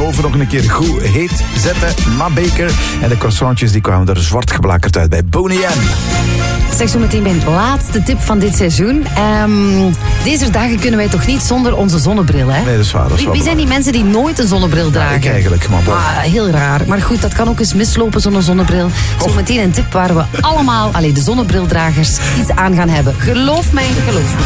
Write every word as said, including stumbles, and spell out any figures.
oven nog een keer goed heet zetten. Na beker. En de croissantjes die kwamen er zwart geblakerd uit bij Boney M. Zeg zo meteen mijn laatste tip van dit seizoen. Um, deze dagen kunnen wij toch niet zonder onze zonnebril, hè? Nee, dat is waar. Dat is wie, wie zijn die mensen die nooit een zonnebril dragen? Ja, ik eigenlijk, maar bon. Ah, heel raar. Maar goed, dat kan ook eens mislopen, zo'n zonnebril. Zo meteen een tip waar we allemaal, allee, de zonnebrildragers, iets aan gaan hebben. Geloof mij, geloof me.